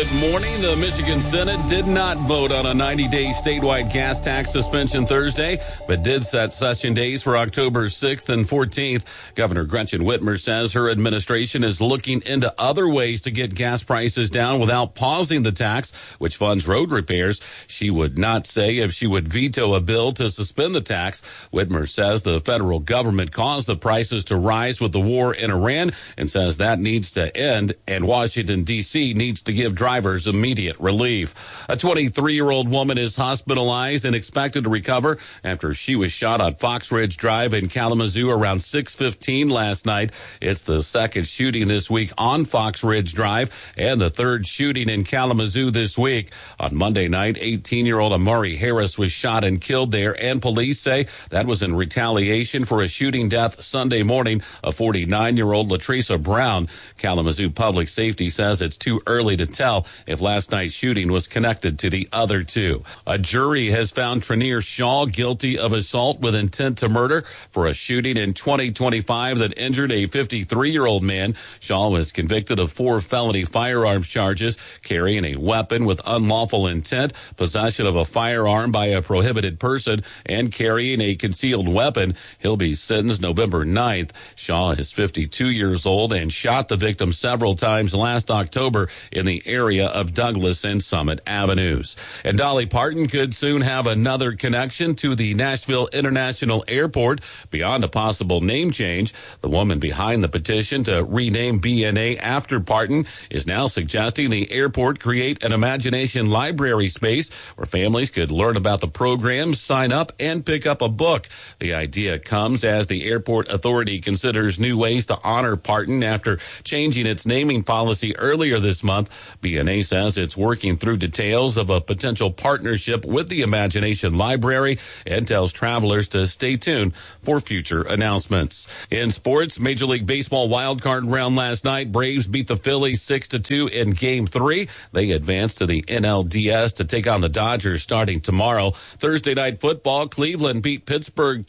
this morning, the Michigan Senate did not vote on a 90-day statewide gas tax suspension Thursday, but did set session days for October 6th and 14th. Governor Gretchen Whitmer says her administration is looking into other ways to get gas prices down without pausing the tax, which funds road repairs. She would not say if she would veto a bill to suspend the tax. Whitmer says the federal government caused the prices to rise with the war in Iran and says that needs to end, and Washington, D.C. needs to give drivers immediate relief. A 23-year-old woman is hospitalized and expected to recover after she was shot on Fox Ridge Drive in Kalamazoo around 6:15 last night. It's the second shooting this week on Fox Ridge Drive and the third shooting in Kalamazoo this week. On Monday night, 18-year-old Amari Harris was shot and killed there, and police say that was in retaliation for a shooting death Sunday morning of 49-year-old Latresa Brown. Kalamazoo Public Safety says it's too early to tell if last night's shooting was connected to the other two. A jury has found Trenier Shaw guilty of assault with intent to murder for a shooting in 2025 that injured a 53-year-old man. Shaw was convicted of 4 felony firearms charges: carrying a weapon with unlawful intent, possession of a firearm by a prohibited person, and carrying a concealed weapon. He'll be sentenced November 9th. Shaw is 52 years old and shot the victim several times last October in the area of Douglas and Summit Avenues. And Dolly Parton could soon have another connection to the Nashville International Airport beyond a possible name change. The woman behind the petition to rename BNA after Parton is now suggesting the airport create an imagination library space where families could learn about the program, sign up, and pick up a book. The idea comes as the airport authority considers new ways to honor Parton after changing its naming policy earlier this month. BNA says it's working through details of a potential partnership with the Imagination Library and tells travelers to stay tuned for future announcements. In sports, Major League Baseball wildcard round last night. Braves beat the Phillies 6-2 in Game 3. They advance to the NLDS to take on the Dodgers starting tomorrow. Thursday night football, Cleveland beat Pittsburgh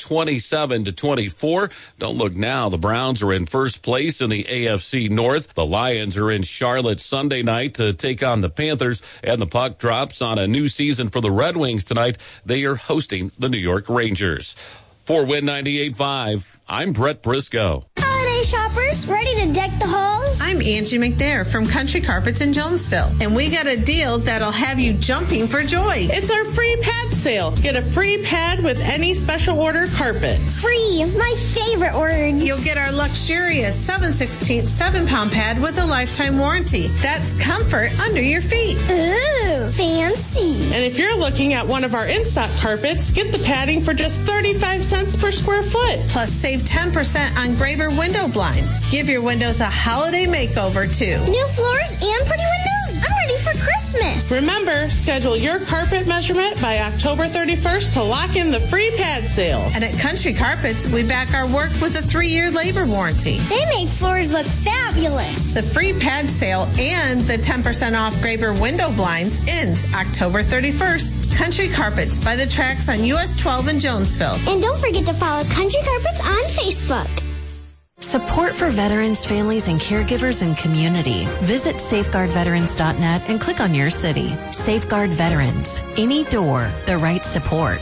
27-24. Don't look now, the Browns are in first place in the AFC North. The Lions are in Charlotte Sunday night to take on the Panthers, and the puck drops on a new season for the Red Wings tonight. They are hosting the New York Rangers. For Win 98.5, I'm Brett Briscoe. Holiday shoppers, ready to deck the halls? I'm Angie McNair from Country Carpets in Jonesville, and we got a deal that'll have you jumping for joy. It's our free pad sale. Get a free pad with any special order carpet. Free, my favorite word. You'll get our luxurious 7/16 7-pound pad with a lifetime warranty. That's comfort under your feet. Ooh, fancy. And if you're looking at one of our in-stock carpets, get the padding for just 35 cents per square foot. Plus, save 10% on Graver window blinds. Give your windows a holiday makeover, too. New floors and pretty windows. I'm ready for Christmas. Remember, schedule your carpet measurement by October 31st to lock in the free pad sale. And at Country Carpets, we back our work with a 3-year labor warranty. They make floors look fabulous. The free pad sale and the 10% off Graver window blinds ends October 31st. Country Carpets by the tracks on US 12 in Jonesville. And don't forget to follow Country Carpets on Facebook. Support for veterans, families, and caregivers and community. Visit safeguardveterans.net and click on your city. Safeguard Veterans. Any door, the right support.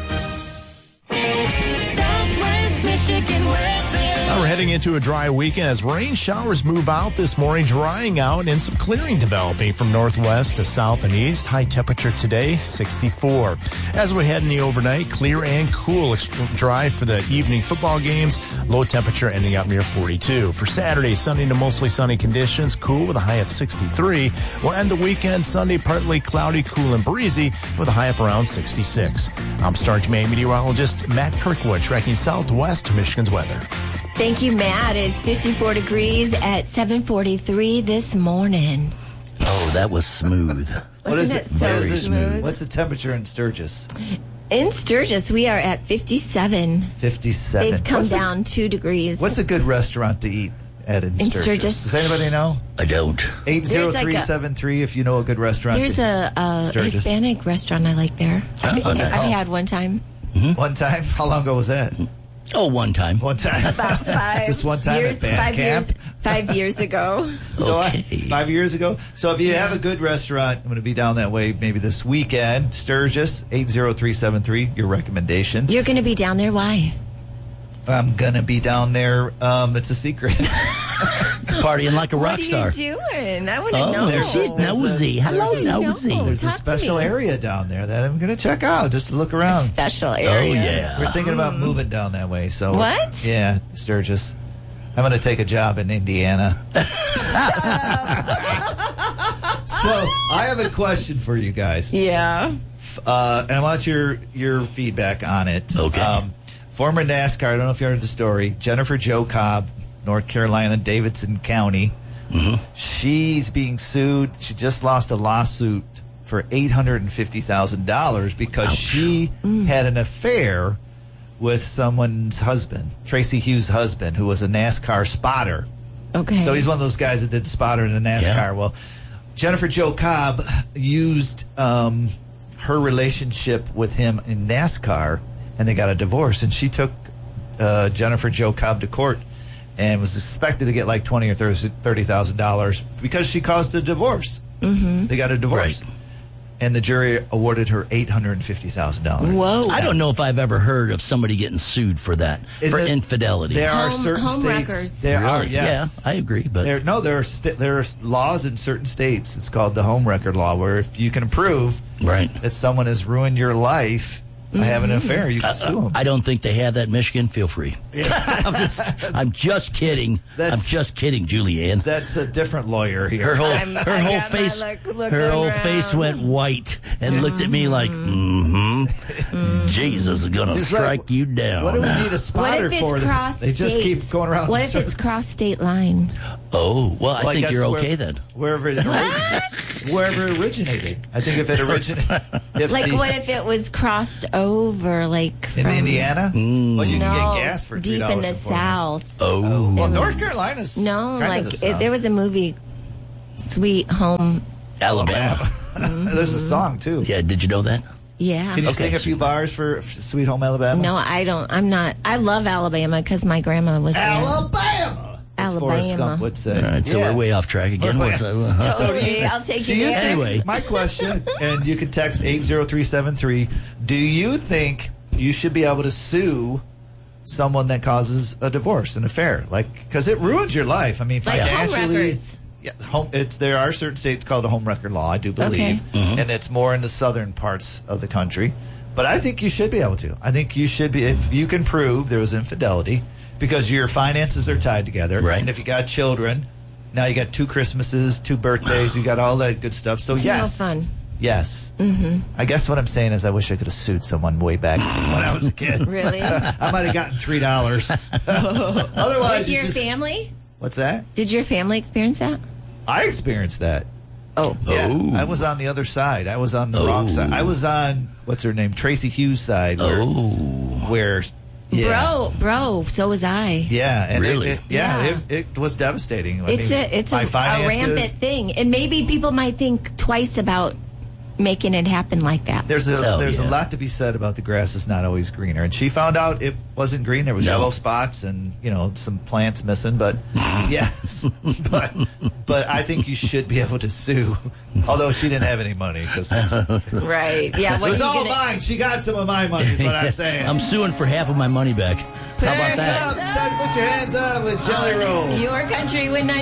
Southwest Michigan weather. We're heading into a dry weekend as rain showers move out this morning, drying out and some clearing developing from northwest to south and east. High temperature today, 64. As we head in the overnight, clear and cool, dry for the evening football games. Low temperature ending up near 42. For Saturday, sunny to mostly sunny conditions, cool with a high of 63. We'll end the weekend Sunday, partly cloudy, cool and breezy with a high up around 66. I'm Star Command meteorologist Matt Kirkwood, tracking southwest Michigan's weather. Thank you, Matt. It's 54 degrees at 7:43 this morning. Oh, that was smooth. What is it? Very smooth. What's the temperature in Sturgis? In Sturgis, we are at 57. 57. They've come down 2 degrees. What's a good restaurant to eat at in Sturgis? Does anybody know? I don't. 80373 if you know a good restaurant. There's a Hispanic restaurant I like there. I've had one time. Mm-hmm. One time? How long ago was that? Oh, one time. One time. About 5 Just one time years, at band 5 camp? years. 5 years ago. So Okay. 5 years ago. So if you have a good restaurant, I'm going to be down that way maybe this weekend. Sturgis, 80373, your recommendations. You're going to be down there? Why? I'm going to be down there. It's a secret. Partying like a rock star. What are you doing? I want to know. There she's nosy. Hello, nosy. There's a Talk to special me. area down there that I'm going to check out just to look around. Special area. Oh, yeah. We're thinking about moving down that way. So What? Yeah, Sturgis. I'm going to take a job in Indiana. So I have a question for you guys. Yeah. And I want your feedback on it. Okay. Former NASCAR, I don't know if you heard the story, Jennifer Jo Cobb, North Carolina, Davidson County. Mm-hmm. She's being sued. She just lost a lawsuit for $850,000 because she had an affair with someone's husband, Tracy Hughes' husband, who was a NASCAR spotter. Okay. So he's one of those guys that did the spotter in the NASCAR. Yeah. Well, Jennifer Jo Cobb used her relationship with him in NASCAR, and they got a divorce. And she took Jennifer Jo Cobb to court and was expected to get like $20,000 or $30,000 because she caused a divorce. Mm-hmm. They got a divorce. Right. And the jury awarded her $850,000. Whoa. I don't know if I've ever heard of somebody getting sued for that, for infidelity. There are Home- certain home states. records. There are, Really? yes. Yeah, I agree. But There are laws in certain states. It's called the home record law, where if you can prove right. that someone has ruined your life by having an affair, you can sue them. I don't think they have that in Michigan. Feel free. I'm just kidding. I'm just kidding, Julianne. That's a different lawyer here. Her whole I got my face look her whole around. face went white and looked at me like, Jesus is gonna She's right. strike you down. What do we need a What spotter if it's for? cross They just states? keep going around. What in if it's circles. cross state line? Oh, well, I think guess you're okay then. Wherever it originated. I think if it originated. Like, what if it was crossed over, like in from Indiana? Well, you can no, get gas for $3 deep in the and 4 south? Oh, Well, North Carolina's No, kind like of the south. there was a movie, Sweet Home. Alabama. There's a song too. Yeah, did you know that? Yeah. Can you Okay. sing a few bars for Sweet Home Alabama? No, I don't. I'm not. I love Alabama because my grandma was there. Alabama. As Forrest Alabama. Gump would say. All right, so Yeah. we're way off track again. We're way- What's Totally. I'll take Do you you there. think, Anyway. my question, and you can text 80373, do you think you should be able to sue someone that causes a divorce, an affair? Like, because it ruins your life. I mean, Like home financially. records. Yeah, there are certain states called a home record law, I do believe, and it's more in the southern parts of the country. But I think you should be able to. I think you should be, if you can prove there was infidelity, because your finances are tied together. Right. And if you got children, now you got 2 Christmases, 2 birthdays, you got all that good stuff. So It's yes. no fun. Yes. Mm-hmm. I guess what I'm saying is I wish I could have sued someone way back when I was a kid. Really? I might have gotten $3. Otherwise, With you your just, family? What's that? Did your family experience that? I experienced that. Oh. Yeah, Oh. I was on the other side. I was on the wrong side. I was on, what's her name, Tracy Hughes' side. Where yeah. Bro, so was I. Yeah, and Really? it was devastating. It's my a finances, rampant thing. And maybe people might think twice about making it happen like that. There's a yeah. lot to be said about the grass is not always greener, and she found out it wasn't green. There was yellow spots and some plants missing. But yes, but I think you should be able to sue. Although she didn't have any money because it Right. Yeah. What was are you all gonna- mine. She got some of my money. Is what I'm saying. I'm suing for half of my money back. How about Hands that? up, son, put your hands up with Jelly Roll. Your country with